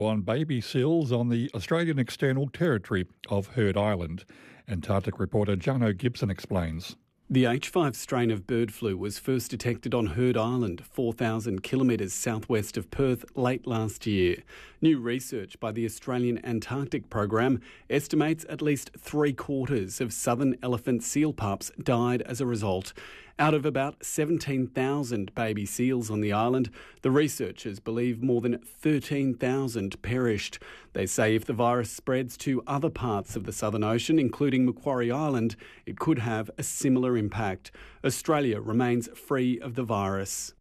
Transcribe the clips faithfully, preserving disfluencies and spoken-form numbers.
On baby seals on the Australian external territory of Heard Island. Antarctic reporter Jano Gibson explains. The H five strain of bird flu was first detected on Heard Island, four thousand kilometres southwest of Perth, late last year. New research by the Australian Antarctic Program estimates at least three quarters of southern elephant seal pups died as a result. Out of about seventeen thousand baby seals on the island, the researchers believe more than thirteen thousand perished. They say if the virus spreads to other parts of the Southern Ocean, including Macquarie Island, it could have a similar impact. Australia remains free of the virus.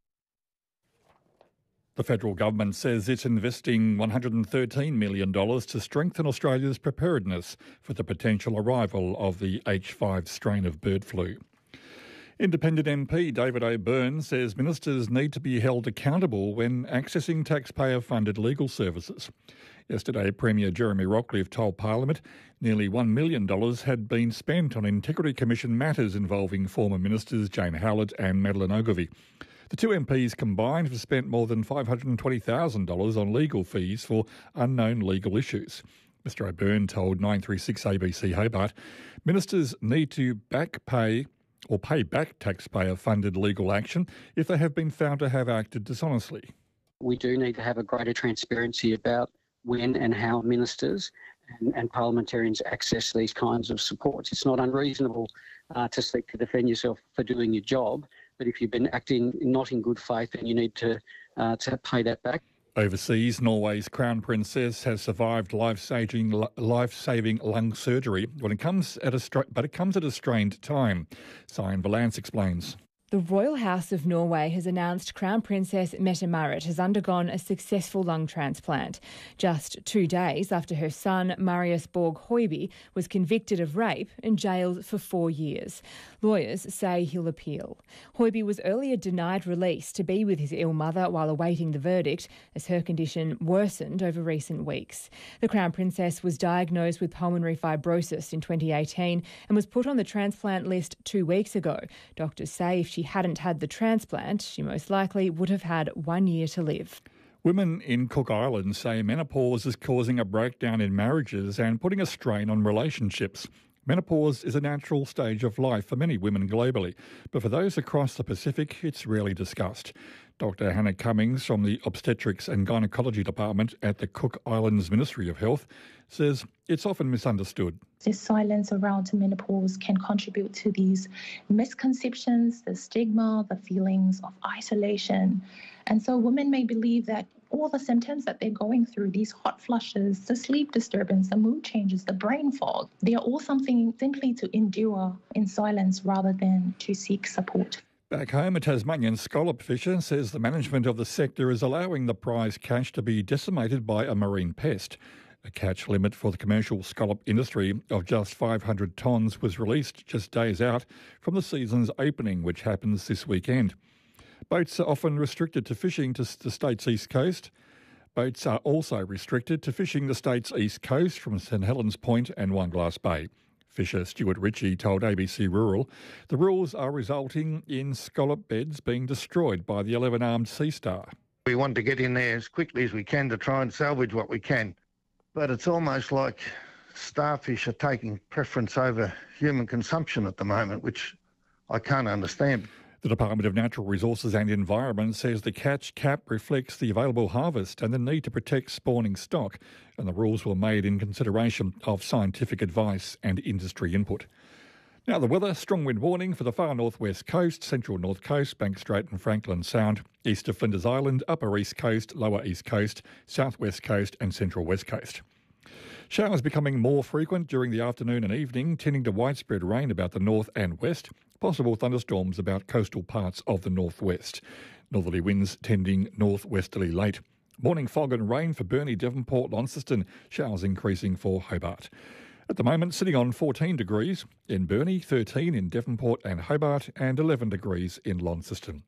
The federal government says it's investing one hundred thirteen million dollars to strengthen Australia's preparedness for the potential arrival of the H five strain of bird flu. Independent M P David O'Byrne says ministers need to be held accountable when accessing taxpayer-funded legal services. Yesterday, Premier Jeremy Rockliff told Parliament nearly one million dollars had been spent on Integrity Commission matters involving former ministers Jane Howlett and Madeleine Ogilvie. The two M Ps combined have spent more than five hundred twenty thousand dollars on legal fees for unknown legal issues. Mr O'Byrne told nine three six A B C Hobart ministers need to back pay or pay back taxpayer-funded legal action if they have been found to have acted dishonestly. We do need to have a greater transparency about when and how ministers and, and parliamentarians access these kinds of supports. It's not unreasonable uh, to seek to defend yourself for doing your job, but if you've been acting not in good faith, then you need to, uh, to pay that back. Overseas, Norway's Crown Princess has survived life-saving life-saving lung surgery when it comes at a but it comes at a strained time. Sian Valance explains. The Royal House of Norway has announced Crown Princess Mette-Marit has undergone a successful lung transplant. Just two days after her son, Marius Borg Høiby, was convicted of rape and jailed for four years. Lawyers say he'll appeal. Høiby was earlier denied release to be with his ill mother while awaiting the verdict, as her condition worsened over recent weeks. The Crown Princess was diagnosed with pulmonary fibrosis in twenty eighteen and was put on the transplant list two weeks ago. Doctors say if she She hadn't had the transplant, she most likely would have had one year to live. Women in Cook Islands say menopause is causing a breakdown in marriages and putting a strain on relationships. Menopause is a natural stage of life for many women globally, but for those across the Pacific, it's rarely discussed. Doctor Hannah Cummings from the Obstetrics and Gynecology Department at the Cook Islands Ministry of Health says it's often misunderstood. This silence around menopause can contribute to these misconceptions, the stigma, the feelings of isolation. And so women may believe that all the symptoms that they're going through, these hot flushes, the sleep disturbance, the mood changes, the brain fog, they are all something simply to endure in silence rather than to seek support. Back home, a Tasmanian scallop fisher says the management of the sector is allowing the prize catch to be decimated by a marine pest. A catch limit for the commercial scallop industry of just five hundred tonnes was released just days out from the season's opening, which happens this weekend. Boats are often restricted to fishing to the state's east coast. Boats are also restricted to fishing the state's east coast from St Helens Point and Wineglass Bay. Fisher Stuart Ritchie told A B C Rural the rules are resulting in scallop beds being destroyed by the eleven-armed sea star. We want to get in there as quickly as we can to try and salvage what we can. But it's almost like starfish are taking preference over human consumption at the moment, which I can't understand. The Department of Natural Resources and Environment says the catch cap reflects the available harvest and the need to protect spawning stock, and the rules were made in consideration of scientific advice and industry input. Now the weather, strong wind warning for the far northwest coast, central north coast, Bank Strait and Franklin Sound, east of Flinders Island, upper east coast, lower east coast, southwest coast and central west coast. Showers becoming more frequent during the afternoon and evening, tending to widespread rain about the north and west. Possible thunderstorms about coastal parts of the northwest. Northerly winds tending northwesterly late. Morning fog and rain for Burnie, Devonport, Launceston. Showers increasing for Hobart. At the moment, sitting on fourteen degrees in Burnie, thirteen in Devonport and Hobart, and eleven degrees in Launceston.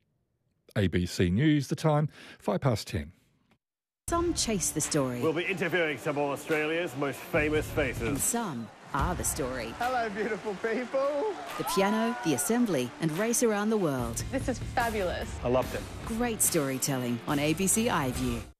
A B C News, the time, five past ten. Some chase the story. We'll be interviewing some of Australia's most famous faces. And some are the story. Hello, beautiful people. The piano, the assembly, and race around the world. This is fabulous. I loved it. Great storytelling on A B C iView.